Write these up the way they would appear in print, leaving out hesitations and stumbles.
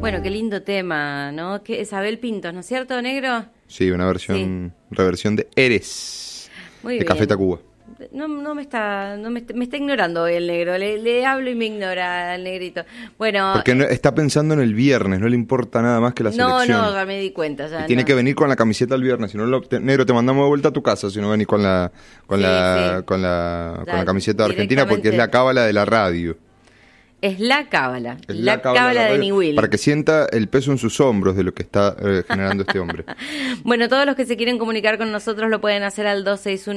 Bueno, qué lindo tema, ¿no? Que es Abel Pintos, ¿no es cierto, negro? Sí, una reversión de Eres, Muy de bien. Café Tacuba. Me está ignorando hoy el negro. Le hablo y me ignora el negrito. Bueno. Porque está pensando en el viernes, no le importa nada más que la selección. No, ya me di cuenta. Ya y tiene no. que venir con la camiseta el viernes, si no, negro, te mandamos de vuelta a tu casa si no venís con la camiseta de Argentina, porque es la cábala de la radio. Es la cábala. Es la cábala de Niwil. Para que sienta el peso en sus hombros de lo que está generando este hombre. Bueno, todos los que se quieren comunicar con nosotros lo pueden hacer al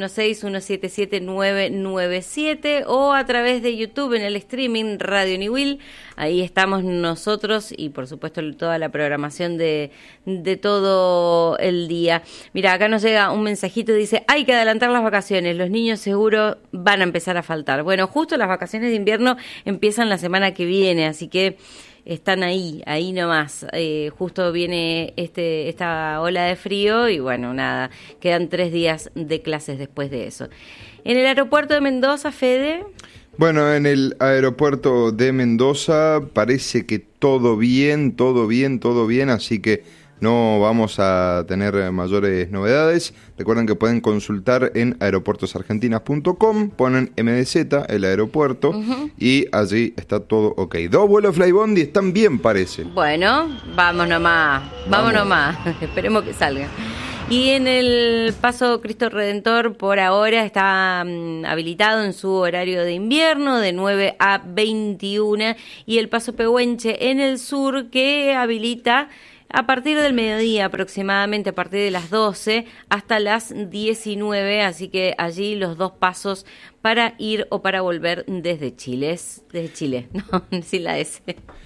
2616-177997 o a través de YouTube en el streaming Radio Niwil. Ahí estamos nosotros y por supuesto toda la programación de todo el día. Mira, acá nos llega un mensajito, dice, hay que adelantar las vacaciones, los niños seguro van a empezar a faltar. Bueno, justo las vacaciones de invierno empiezan la semana que viene, así que están ahí nomás. Justo viene esta ola de frío y bueno, nada, quedan 3 días de clases después de eso. En el aeropuerto de Mendoza, Fede... Bueno, en el aeropuerto de Mendoza parece que todo bien, así que no vamos a tener mayores novedades. Recuerden que pueden consultar en aeropuertosargentinas.com, ponen MDZ, el aeropuerto, y allí está todo ok. 2 vuelos Flybondi están bien, parece. Bueno, vamos nomás. Esperemos que salgan. Y en el Paso Cristo Redentor por ahora está habilitado en su horario de invierno de 9 a 21 y el Paso Pehuenche en el sur que habilita a partir del mediodía aproximadamente, a partir de las 12 hasta las 19, así que allí los 2 pasos para ir o para volver desde Chile, no, sin la S.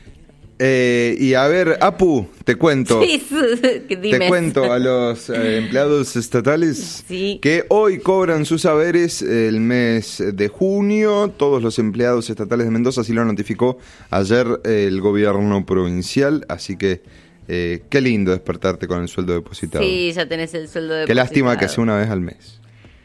Y a ver, Apu, te cuento. Sí, dime. Te cuento a los empleados estatales sí. que hoy cobran sus haberes el mes de junio. Todos los empleados estatales de Mendoza, así lo notificó ayer el gobierno provincial. Así que qué lindo despertarte con el sueldo depositado. Sí, ya tenés el sueldo depositado. Qué lástima que sea una vez al mes.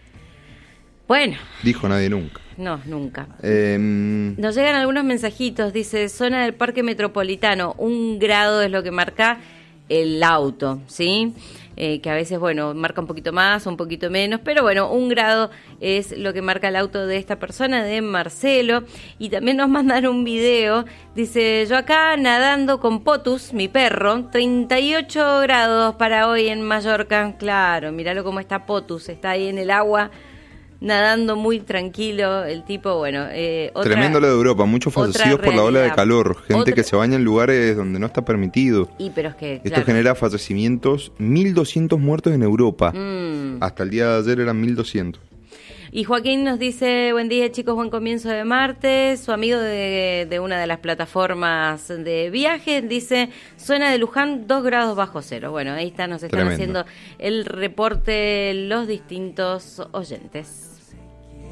Bueno. Dijo nadie nunca. No, nunca. Nos llegan algunos mensajitos, dice, zona del Parque Metropolitano, 1 grado es lo que marca el auto, ¿sí? Que a veces, bueno, marca un poquito más, un poquito menos, pero bueno, 1 grado es lo que marca el auto de esta persona, de Marcelo. Y también nos mandan un video, dice, yo acá nadando con Potus, mi perro, 38 grados para hoy en Mallorca. Claro, míralo cómo está Potus, está ahí en el agua, nadando muy tranquilo el tipo, bueno. Tremendo lo de Europa, muchos fallecidos por la ola de calor, gente que se baña en lugares donde no está permitido. Pero es que, esto genera fallecimientos, 1.200 muertos en Europa. Hasta el día de ayer eran 1.200. Y Joaquín nos dice, buen día chicos, buen comienzo de martes. Su amigo de una de las plataformas de viajes dice, zona de Luján, 2 grados bajo cero. Bueno, ahí está, nos están haciendo el reporte los distintos oyentes.